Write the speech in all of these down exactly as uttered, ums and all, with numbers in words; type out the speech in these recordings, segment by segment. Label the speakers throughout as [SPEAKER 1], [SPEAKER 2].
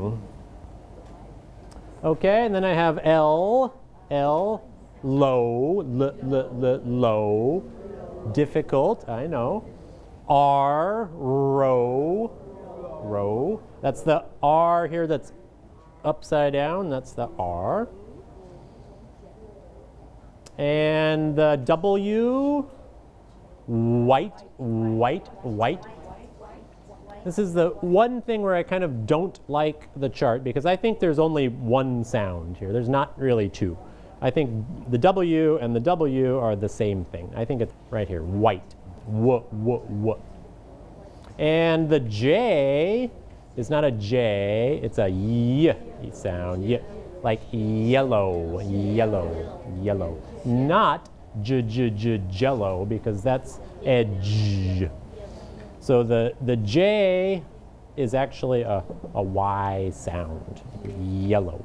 [SPEAKER 1] long. Okay, and then I have L, L, low, l, l, l, low, difficult, I know. R, row, row. That's the R here that's upside down, that's the R. And the W, white, white, white. This is the one thing where I kind of don't like the chart because I think there's only one sound here. There's not really two. I think the W and the W are the same thing. I think it's right here, white, w, w, w. And the J is not a J, it's a Y sound, y, like yellow, yellow, yellow. Not j, j, j, jello because that's edge. So the, the J is actually a, a Y sound, yellow.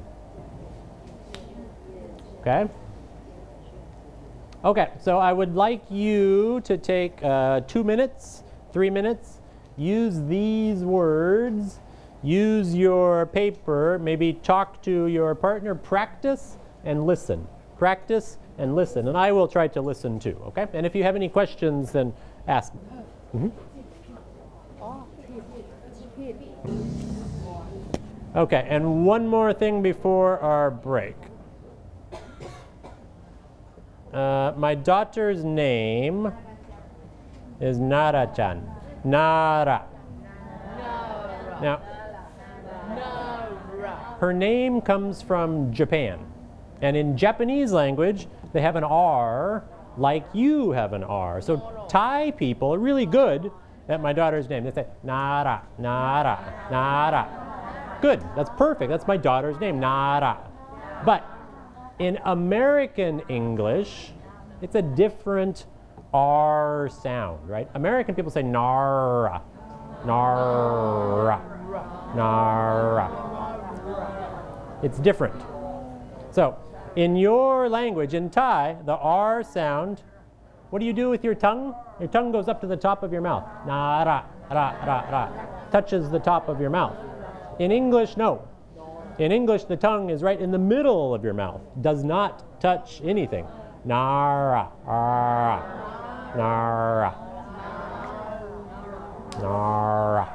[SPEAKER 1] Okay? Okay, so I would like you to take uh, two minutes, three minutes, use these words, use your paper, maybe talk to your partner, practice and listen. Practice and listen, and I will try to listen too, okay? And if you have any questions, then ask me. Mm-hmm. Okay, and one more thing before our break. Uh, my daughter's name is Nara-chan. Nara. Now, her name comes from Japan. And in Japanese language, they have an R like you have an R. So Thai people are really good at my daughter's name. They say, Nara, Nara, Nara. Good, that's perfect. That's my daughter's name, Nara. But in American English, it's a different R sound, right? American people say Nara, Nara, Nara. It's different. So, in your language, in Thai, the R sound, what do you do with your tongue? Your tongue goes up to the top of your mouth. Nara, ra, ra, ra. Touches the top of your mouth. In English, no. In English, the tongue is right in the middle of your mouth. Does not touch anything. Nara, ra, nara, nara.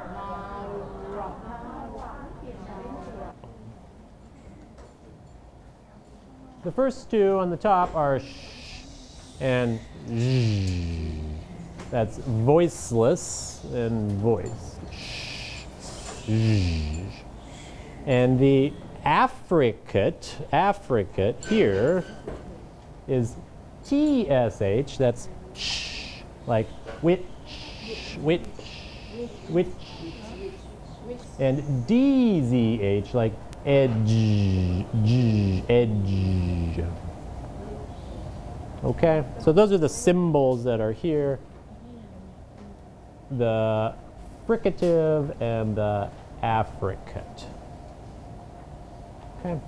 [SPEAKER 1] The first two on the top are sh and zh. That's voiceless and voice. Sh, zh. And the affricate, affricate here is T S H, that's sh, like which, which, which. And D Z H, like edge, edge. Okay, so those are the symbols that are here. The fricative and the affricate. Okay.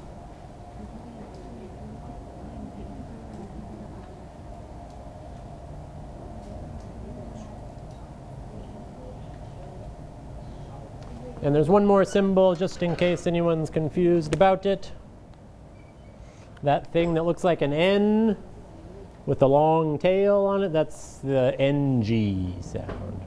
[SPEAKER 1] And there's one more symbol, just in case anyone's confused about it. That thing that looks like an N with a long tail on it, that's the N G sound.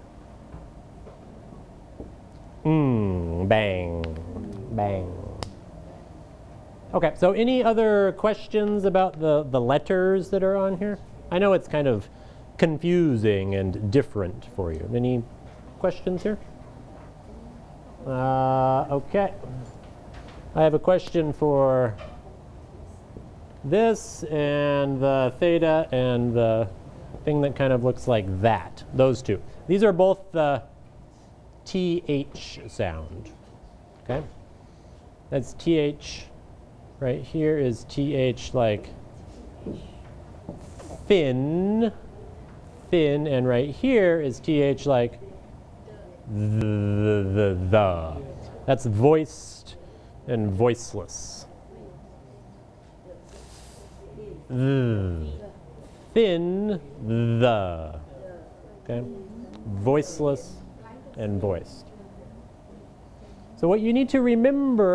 [SPEAKER 1] Mm, bang, bang. Okay, so any other questions about the, the letters that are on here? I know it's kind of confusing and different for you. Any questions here? Uh, okay. I have a question for this and the theta and the thing that kind of looks like that. Those two. These are both the T H sound. Okay? That's T H. Right here is T H like thin, thin, and right here is T H like the, the, the. That's voiced and voiceless. The. Thin, the. Okay? Voiceless and voiced. So what you need to remember